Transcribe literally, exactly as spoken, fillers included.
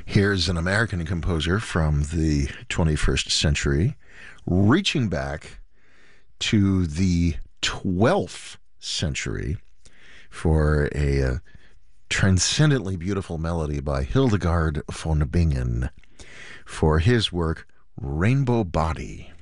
Here's an American composer from the twenty-first century, reaching back to the twelfth century for a uh, transcendently beautiful melody by Hildegard von Bingen for his work Rainbow Body.